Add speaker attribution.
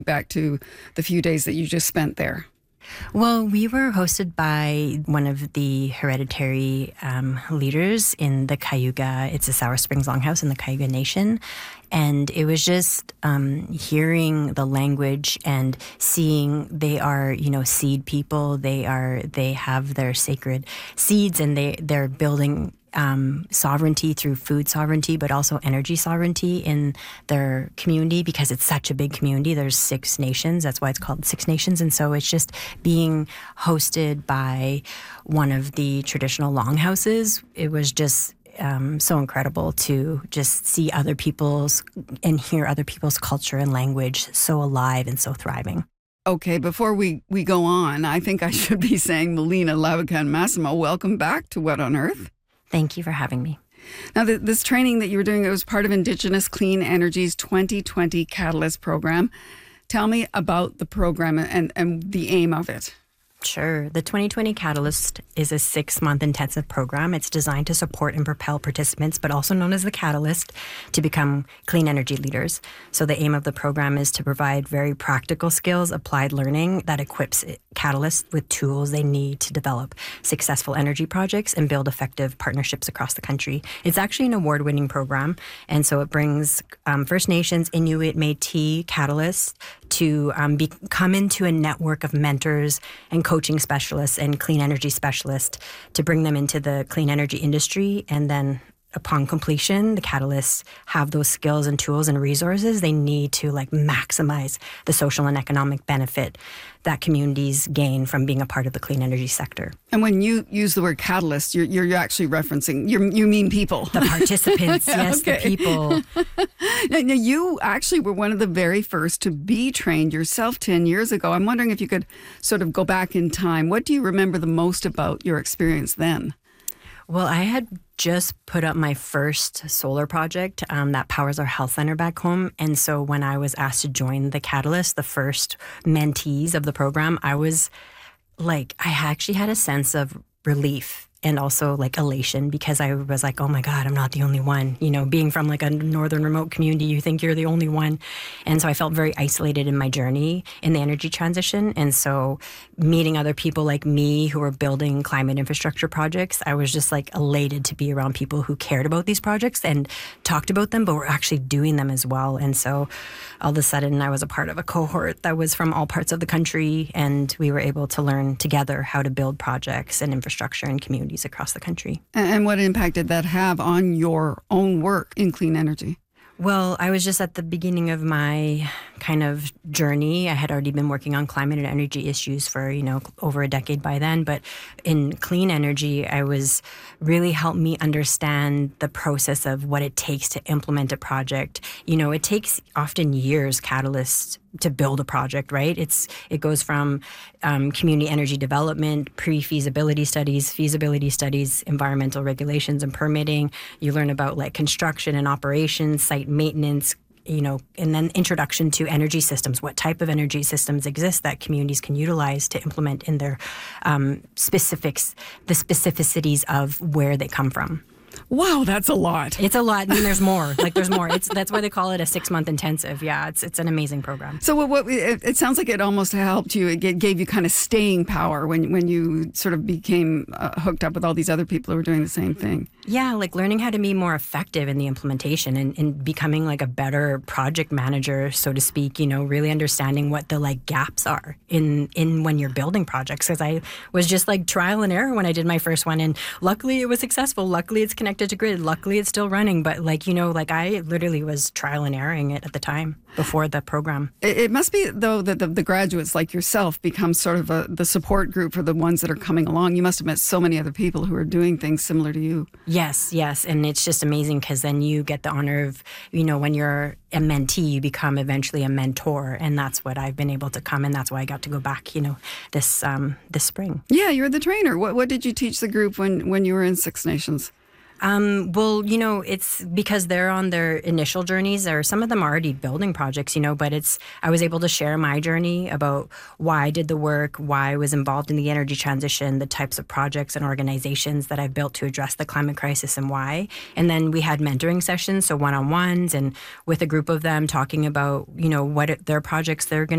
Speaker 1: back to the few days that you just spent there?
Speaker 2: Well, we were hosted by one of the hereditary leaders in the Cayuga. It's a Sour Springs Longhouse in the Cayuga Nation. And it was just hearing the language and seeing they are, seed people. They have their sacred seeds, and they're building sovereignty through food sovereignty, but also energy sovereignty in their community, because it's such a big community. There's 6 nations. That's why it's called Six Nations. And so it's just being hosted by one of the traditional longhouses. It was just so incredible to just see other people's and hear other people's culture and language so alive and so thriving.
Speaker 1: Okay, before we go on, I think I should be saying, Melina Labucan-Massimo, welcome back to What on Earth?
Speaker 2: Thank you for having me.
Speaker 1: Now, this training that you were doing, it was part of Indigenous Clean Energy's 2020 Catalyst program. Tell me about the program and the aim of it.
Speaker 2: Sure. The 2020 Catalyst is a 6-month intensive program. It's designed to support and propel participants, but also known as the Catalyst, to become clean energy leaders. So the aim of the program is to provide very practical skills, applied learning that equips Catalysts with tools they need to develop successful energy projects and build effective partnerships across the country. It's actually an award-winning program, and so it brings First Nations, Inuit, Métis Catalysts to come into a network of mentors and coaching specialists and clean energy specialists to bring them into the clean energy industry. And then upon completion, the Catalysts have those skills and tools and resources they need to maximize the social and economic benefit that communities gain from being a part of the clean energy sector.
Speaker 1: And when you use the word catalyst, you're actually referencing, you mean people.
Speaker 2: The participants, yes, okay. The people.
Speaker 1: Now, you actually were one of the very first to be trained yourself 10 years ago. I'm wondering if you could sort of go back in time. What do you remember the most about your experience then?
Speaker 2: Well, I had just put up my first solar project that powers our health center back home. And so when I was asked to join the Catalyst, the first mentees of the program, I was I actually had a sense of relief and also elation, because I was oh my God, I'm not the only one. Being from a northern remote community, you think you're the only one. And so I felt very isolated in my journey in the energy transition. And so meeting other people like me who were building climate infrastructure projects, I was just elated to be around people who cared about these projects and talked about them, but were actually doing them as well. And so all of a sudden I was a part of a cohort that was from all parts of the country, and we were able to learn together how to build projects and infrastructure in communities across the country.
Speaker 1: And what impact did that have on your own work in clean energy?
Speaker 2: Well, I was just at the beginning of my kind of journey. I had already been working on climate and energy issues for, over a decade by then. But in clean energy, I was really helped me understand the process of what it takes to implement a project. It takes often years, Catalyst, to build a project, right? It goes from community energy development, pre-feasibility studies, feasibility studies, environmental regulations and permitting. You learn about construction and operations, site maintenance, and then introduction to energy systems. What type of energy systems exist that communities can utilize to implement in their specifics, the specificities of where they come from.
Speaker 1: Wow, that's a lot.
Speaker 2: It's a lot, and there's more. There's more. That's why they call it a 6-month intensive. Yeah, it's an amazing program.
Speaker 1: So it sounds like it almost helped you. It gave you kind of staying power when you sort of became hooked up with all these other people who were doing the same thing.
Speaker 2: Yeah, learning how to be more effective in the implementation and becoming a better project manager, so to speak. Really understanding what the gaps are in when you're building projects. Because I was just trial and error when I did my first one, and luckily it was successful. Luckily it's connected to grid. Luckily it's still running. But I literally was trial and erroring it at the time before the program.
Speaker 1: It must be, though, that the graduates like yourself become sort of the support group for the ones that are coming along. You must have met so many other people who are doing things similar to you.
Speaker 2: Yes. And it's just amazing, because then you get the honor of, when you're a mentee, you become eventually a mentor. And that's what I've been able to come. And that's why I got to go back, this spring.
Speaker 1: Yeah, you're the trainer. What did you teach the group when you were in Six Nations?
Speaker 2: Well, it's because they're on their initial journeys, or some of them are already building projects, but I was able to share my journey about why I did the work, why I was involved in the energy transition, the types of projects and organizations that I've built to address the climate crisis and why. And then we had mentoring sessions, so one-on-ones, and with a group of them talking about, what their projects they're going